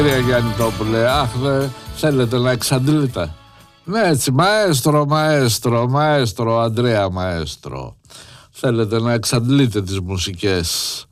Κυρία Γιαννητόπουλε, θέλετε να εξαντλείτε? Ναι, έτσι, μαέστρο, Αντρέα Μαέστρο. Θέλετε να εξαντλείτε τις μουσικές.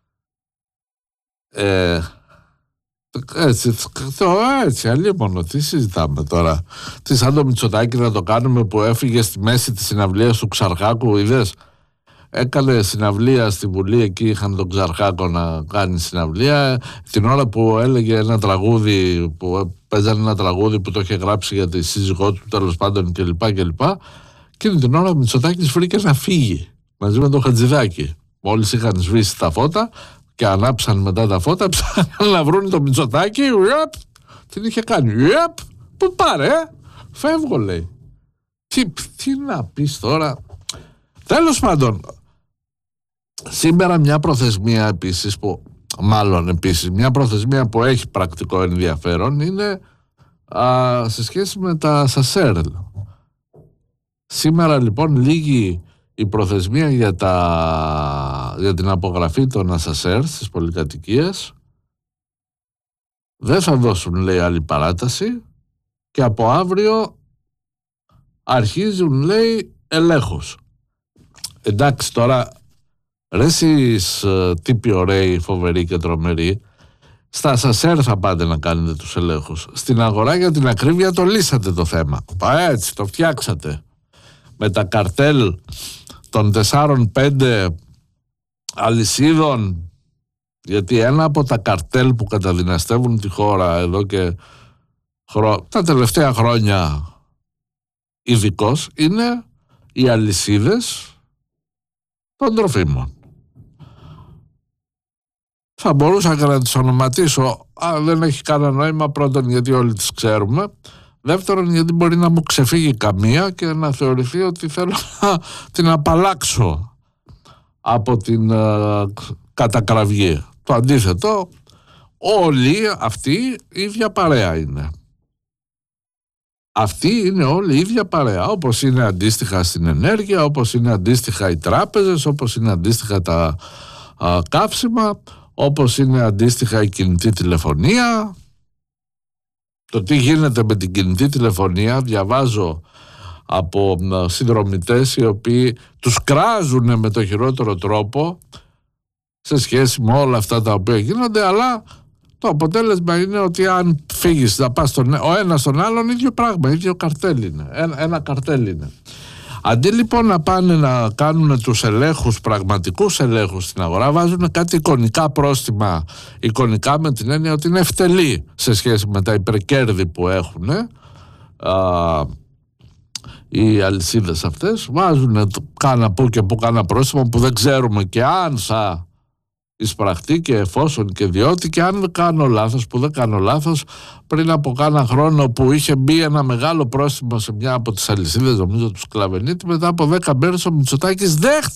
Έτσι, αλλήμωνο, τι συζητάμε τώρα? Τι σαν το Μητσοτάκη να το κάνουμε που έφυγε στη μέση της συναυλίας του Ξαρχάκου, είδες? Έκανε συναυλία στη Βουλή, εκεί είχαν τον Ξαρχάκο να κάνει συναυλία. Την ώρα που έλεγε ένα τραγούδι, που παίζανε ένα τραγούδι που το είχε γράψει για τη σύζυγό του, τέλος πάντων κλπ. Εκείνη την ώρα ο Μητσοτάκης βρήκε να φύγει μαζί με τον Χατζηδάκη. Μόλις είχαν σβήσει τα φώτα και ανάψαν μετά τα φώτα, ψάχναν να βρουν τον Μητσοτάκη. Την είχε κάνει. Πού πάρε, φεύγω, λέει. Τι να πεις τώρα? Τέλος πάντων, σήμερα μια προθεσμία επίσης μια προθεσμία που έχει πρακτικό ενδιαφέρον είναι σε σχέση με τα ΣΑΣΕΡ. Σήμερα λοιπόν λήγει η προθεσμία για την απογραφή των ΣΑΣΕΡ στις πολυκατοικίες. Δεν θα δώσουν, λέει, άλλη παράταση και από αύριο αρχίζουν, λέει, ελέγχους. Εντάξει τώρα, ρε εσείς τύποι ωραίοι, φοβεροί και τρομεροί, στα ΣΑΣΕΡ θα πάτε να κάνετε τους ελέγχους. Στην αγορά για την ακρίβεια το λύσατε το θέμα. Έτσι, το φτιάξατε. Με τα καρτέλ των 4-5 αλυσίδων, γιατί ένα από τα καρτέλ που καταδυναστεύουν τη χώρα εδώ και τα τελευταία χρόνια ειδικώς είναι οι αλυσίδες των τροφίμων. Θα μπορούσα και να τις ονοματίσω, δεν έχει κανένα νόημα, πρώτον γιατί όλοι τις ξέρουμε, δεύτερον γιατί μπορεί να μου ξεφύγει καμία και να θεωρηθεί ότι θέλω να την απαλλάξω από την κατακραυγή. Το αντίθετο, όλοι αυτοί η ίδια παρέα είναι. Αυτοί είναι όλοι η ίδια παρέα, όπως είναι αντίστοιχα στην ενέργεια, όπως είναι αντίστοιχα οι τράπεζες, όπως είναι αντίστοιχα τα καύσιμα, όπως είναι αντίστοιχα η κινητή τηλεφωνία. Το τι γίνεται με την κινητή τηλεφωνία διαβάζω από συνδρομητές οι οποίοι τους κράζουν με το χειρότερο τρόπο σε σχέση με όλα αυτά τα οποία γίνονται, αλλά το αποτέλεσμα είναι ότι αν φύγεις να πας ο ένας στον άλλον, ίδιο πράγμα, ίδιο καρτέλ είναι. Ένα καρτέλ είναι. Αντί λοιπόν να πάνε να κάνουν τους ελέγχους, πραγματικούς ελέγχους στην αγορά, βάζουν κάτι εικονικά πρόστιμα. Εικονικά με την έννοια ότι είναι ευτελή σε σχέση με τα υπερκέρδη που έχουν οι αλυσίδες αυτές. Βάζουν κάνα που και που κάνα πρόστιμα που δεν ξέρουμε και αν θα εισπραχτεί και εφόσον και διότι, και αν δεν κάνω λάθος, που δεν κάνω λάθος, πριν από κάνα χρόνο που είχε μπει ένα μεγάλο πρόστιμο σε μια από τις αλυσίδες, νομίζω του Σκλαβενίτη, μετά από 10 μέρες ο Μητσοτάκης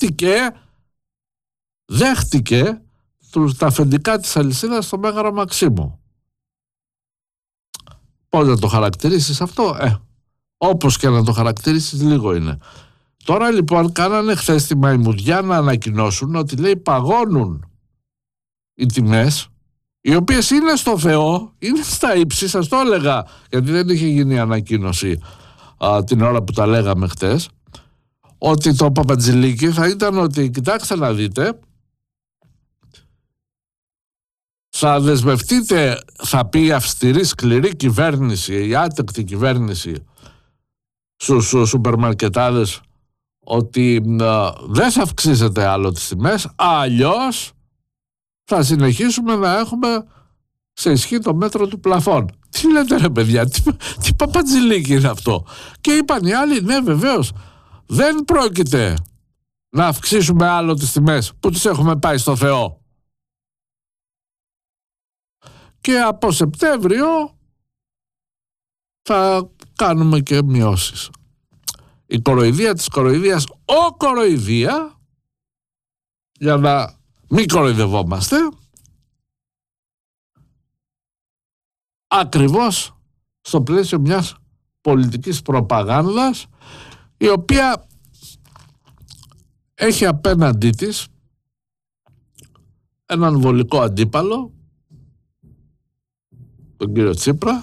δέχτηκε τα αφεντικά της αλυσίδας στο Μέγαρο Μαξίμου. Πώς να το χαρακτηρίσεις αυτό? Όπως και να το χαρακτηρίσεις, λίγο είναι. Τώρα λοιπόν κάνανε χθες τη μαϊμουδιά να ανακοινώσουν ότι, λέει, παγώνουν οι τιμές, οι οποίες είναι στο Θεό, είναι στα ύψη, σας το έλεγα, γιατί δεν είχε γίνει η ανακοίνωση την ώρα που τα λέγαμε χτες, ότι το παπατζηλίκι θα ήταν ότι, κοιτάξτε να δείτε, θα δεσμευτείτε, θα πει η αυστηρή σκληρή κυβέρνηση, η άτεκτη κυβέρνηση στους σούπερμαρκετάδες, ότι δεν θα αυξήσετε άλλο τις τιμές, αλλιώς θα συνεχίσουμε να έχουμε σε ισχύ το μέτρο του πλαφών. Τι λέτε ρε παιδιά, τι παπατζηλίκι είναι αυτό? Και είπαν οι άλλοι, ναι βεβαίως, δεν πρόκειται να αυξήσουμε άλλο τις τιμές που τις έχουμε πάει στο Θεό. Και από Σεπτέμβριο θα κάνουμε και μειώσεις. Η κοροϊδία της κοροϊδίας, κοροϊδία, για να μην κοροϊδευόμαστε, ακριβώς στο πλαίσιο μιας πολιτικής προπαγάνδας, η οποία έχει απέναντί της έναν βολικό αντίπαλο, τον κύριο Τσίπρα,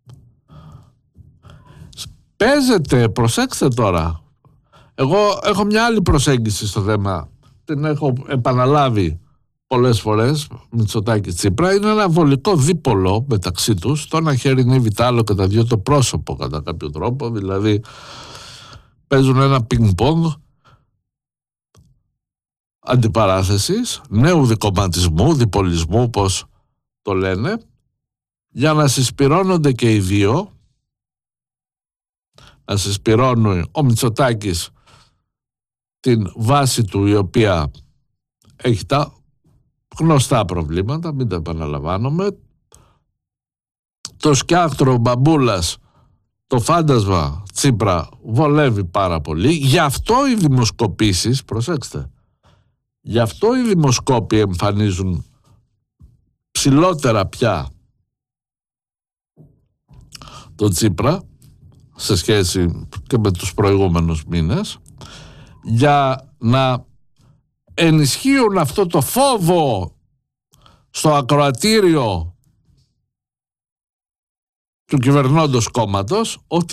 παίζεται, προσέξτε τώρα, εγώ έχω μια άλλη προσέγγιση στο θέμα, την έχω επαναλάβει πολλές φορές, Μητσοτάκη Τσίπρα, είναι ένα βολικό δίπολο μεταξύ τους, το ένα χέρι είναι βιτάλο και τα δυο το πρόσωπο κατά κάποιο τρόπο, δηλαδή παίζουν ένα πινκ-πονγκ αντιπαράθεσης, νέου δικομματισμού, διπολισμού όπως το λένε, για να συσπυρώνονται και οι δύο, να συσπυρώνει ο Μητσοτάκης την βάση του, η οποία έχει τα γνωστά προβλήματα, μην τα επαναλαμβάνομαι, το σκιάχτρο Μπαμπούλας, το φάντασμα Τσίπρα βολεύει πάρα πολύ, γι' αυτό οι δημοσκοπήσεις, προσέξτε, γι' αυτό οι δημοσκόποι εμφανίζουν ψηλότερα πια το Τσίπρα σε σχέση και με τους προηγούμενους μήνες, για να ενισχύουν αυτό το φόβο στο ακροατήριο του κυβερνώντος κόμματος, ότι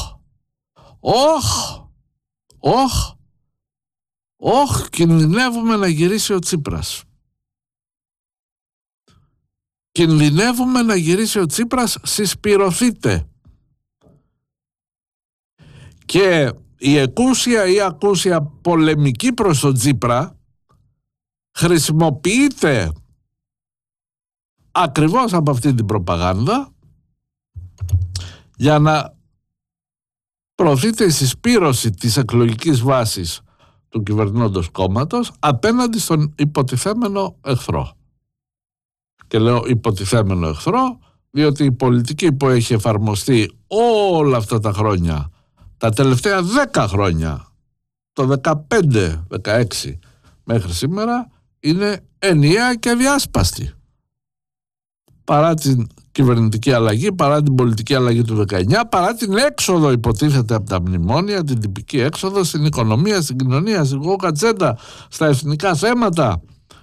κινδυνεύουμε να γυρίσει ο Τσίπρας. Κινδυνεύουμε να γυρίσει ο Τσίπρας, συσπυρωθείτε. Και η εκούσια ή ακούσια πολεμική προς τον Τσίπρα χρησιμοποιείται ακριβώς από αυτή την προπαγάνδα για να προωθείται η συσπήρωση της εκλογικής βάσης του κυβερνώντος κόμματος απέναντι στον υποτιθέμενο εχθρό. Και λέω υποτιθέμενο εχθρό, διότι η πολιτική που έχει εφαρμοστεί όλα αυτά τα χρόνια, τα τελευταία 10 χρόνια, το 15-16 μέχρι σήμερα, είναι ενιαία και διάσπαστη. Παρά την κυβερνητική αλλαγή, παρά την πολιτική αλλαγή του 19, παρά την έξοδο υποτίθεται από τα μνημόνια, την τυπική έξοδο στην οικονομία, στην κοινωνία, στην κοκατσέντα, στα εθνικά θέματα.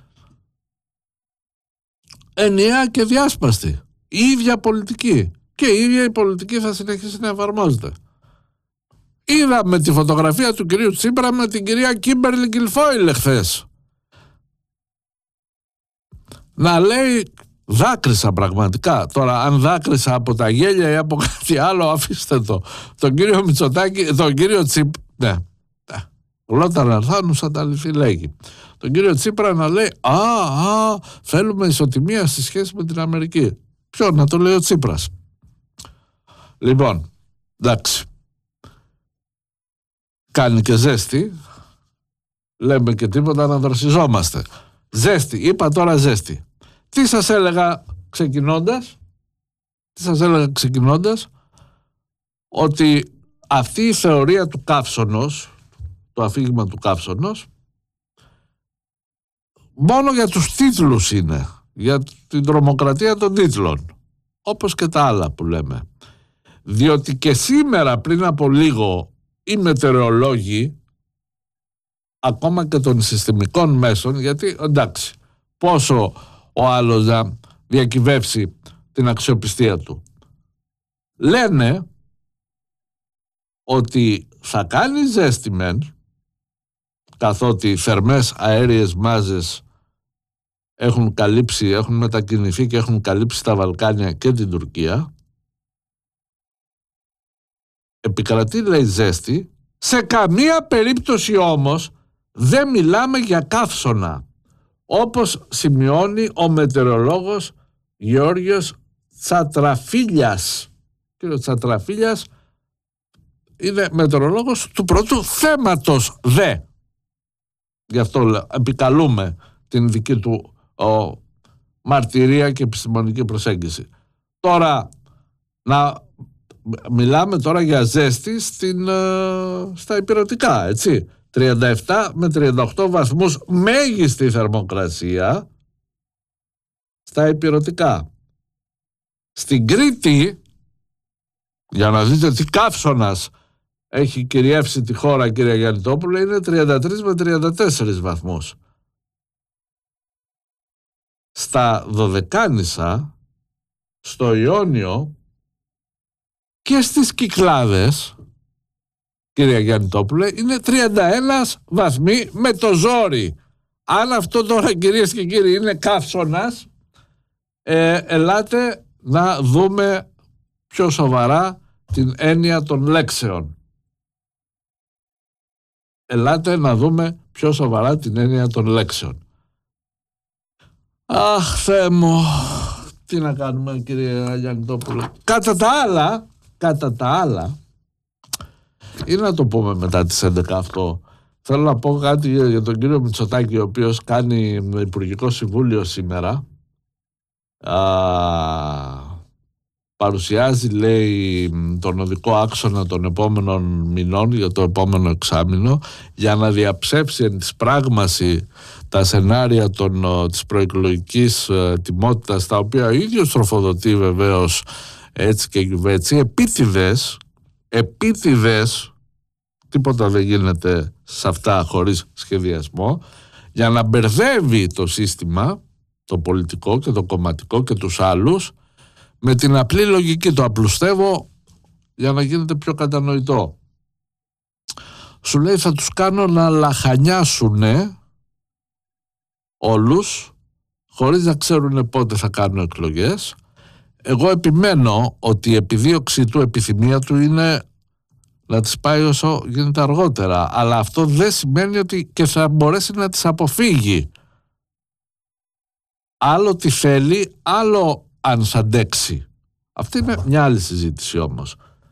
Ενιαία και διάσπαστη. Η ίδια πολιτική. Και η ίδια η πολιτική θα συνεχίσει να εφαρμόζεται. Είδαμε τη φωτογραφία του κυρίου Τσίπρα με την κυρία Κίμπερλι Γκιλφόιλ εχθές. Να λέει, δάκρυσα πραγματικά. Τώρα αν δάκρυσα από τα γέλια ή από κάτι άλλο, αφήστε το. Τον κύριο Μητσοτάκη, τον κύριο Τσίπρα, ναι, γλώτα να αρθάνουσα τα αληθή λέγει. Τον κύριο Τσίπρα να λέει, θέλουμε ισοτιμία στη σχέση με την Αμερική. Ποιο να το λέει ο Τσίπρας? Λοιπόν, εντάξει. Κάνει και ζέστη. Λέμε και τίποτα να δροσιζόμαστε. Ζέστη, είπα τώρα ζέστη. Τι σας έλεγα ξεκινώντας? Ότι αυτή η θεωρία του καύσωνος, το αφήγημα του καύσωνος, μόνο για τους τίτλους είναι, για την τρομοκρατία των τίτλων, όπως και τα άλλα που λέμε. Διότι και σήμερα πριν από λίγο οι μετεωρολόγοι, ακόμα και των συστημικών μέσων, γιατί εντάξει, πόσο ο άλλος να διακυβεύσει την αξιοπιστία του, λένε ότι θα κάνει ζέστη μεν, καθότι θερμές αέριες μάζες έχουν μετακινηθεί και έχουν καλύψει τα Βαλκάνια και την Τουρκία. Επικρατεί, λέει, ζέστη. Σε καμία περίπτωση όμως δεν μιλάμε για καύσωνα, όπως σημειώνει ο μετεωρολόγος Γεώργιος Τσατραφίλιας. Κύριο Τσατραφίλιας είναι μετεωρολόγος του πρώτου θέματος δε. Γι' αυτό επικαλούμε την δική του μαρτυρία και επιστημονική προσέγγιση. Τώρα, μιλάμε τώρα για ζέστη στα ηπειρωτικά, έτσι. 37 με 38 βαθμούς μέγιστη θερμοκρασία στα ηπειρωτικά. Στην Κρήτη, για να δείτε τι καύσωνας έχει κυριεύσει τη χώρα, κυρία Γιαννητόπουλε, είναι 33 με 34 βαθμούς. Στα Δωδεκάνησα, στο Ιόνιο και στις Κυκλάδες, κυρία Γιαννητόπουλε, είναι 31 βαθμοί με το ζόρι. Αν αυτό τώρα, κυρίες και κύριοι, είναι καύσωνας, ελάτε να δούμε πιο σοβαρά την έννοια των λέξεων. Ελάτε να δούμε πιο σοβαρά την έννοια των λέξεων. Αχ, Θεέ μου, τι να κάνουμε, κύριε Γιαννητόπουλο. Κατά τα άλλα, ή να το πούμε μετά τις 11 αυτό, θέλω να πω κάτι για τον κύριο Μητσοτάκη, ο οποίος κάνει Υπουργικό Συμβούλιο σήμερα. Παρουσιάζει, λέει, τον οδικό άξονα των επόμενων μηνών για το επόμενο εξάμηνο, για να διαψεύσει εν της πράγμαση τα σενάρια της προεκλογικής ετοιμότητας, τα οποία ο ίδιος τροφοδοτεί βεβαίως έτσι και γιουβέτσι, επίτηδες, τίποτα δεν γίνεται σε αυτά χωρίς σχεδιασμό, για να μπερδεύει το σύστημα, το πολιτικό και το κομματικό και τους άλλους, με την απλή λογική. Το απλουστεύω για να γίνεται πιο κατανοητό. Σου λέει, θα τους κάνω να λαχανιάσουνε όλους, χωρίς να ξέρουν πότε θα κάνουν εκλογές. Εγώ επιμένω ότι η επιδίωξη του, επιθυμία του είναι να τις πάει όσο γίνεται αργότερα, αλλά αυτό δεν σημαίνει ότι και θα μπορέσει να τις αποφύγει. Άλλο τι θέλει, άλλο αν σ' αντέξει. Αυτή είναι μια άλλη συζήτηση όμως.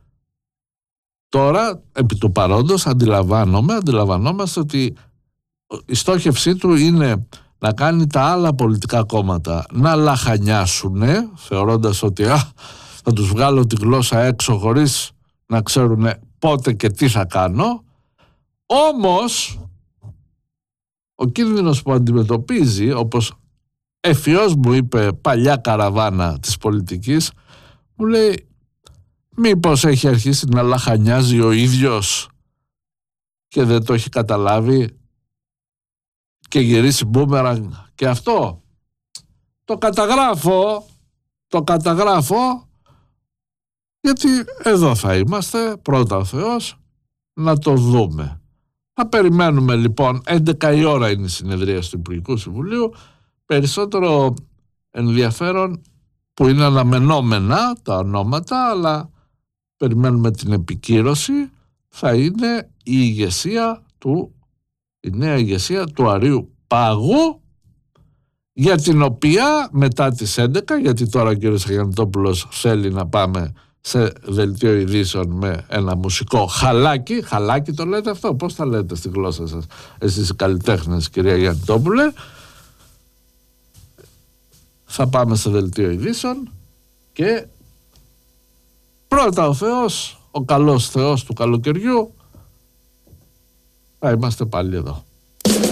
Τώρα, επί του παρόντος, αντιλαμβανόμαστε ότι η στόχευσή του είναι να κάνει τα άλλα πολιτικά κόμματα να λαχανιάσουνε, θεωρώντας ότι θα τους βγάλω τη γλώσσα έξω χωρίς να ξέρουν πότε και τι θα κάνω. Όμως, ο κίνδυνος που αντιμετωπίζει, όπως ευφυώς μου είπε παλιά καραβάνα της πολιτικής, μου λέει, μήπως έχει αρχίσει να λαχανιάζει ο ίδιος και δεν το έχει καταλάβει και γυρίσει μπούμεραγκ και αυτό. Το καταγράφω γιατί εδώ θα είμαστε, πρώτα ο Θεός, να το δούμε. Θα περιμένουμε λοιπόν, 11 η ώρα είναι η συνεδρία του Υπουργικού Συμβουλίου. Περισσότερο ενδιαφέρον, που είναι αναμενόμενα τα ονόματα, αλλά περιμένουμε την επικύρωση, θα είναι η νέα ηγεσία του Αρείου Πάγου, για την οποία μετά τις 11, γιατί τώρα ο κ. Γιαννητόπουλος θέλει να πάμε σε δελτίο ειδήσεων με ένα μουσικό χαλάκι το λέτε αυτό, πώς θα λέτε στη γλώσσα σας εσείς οι καλλιτέχνες, κυρία Γιαννητόπουλε? Θα πάμε σε δελτίο ειδήσεων και πρώτα ο Θεός, ο καλός Θεός του καλοκαιριού, θα είμαστε πάλι εδώ.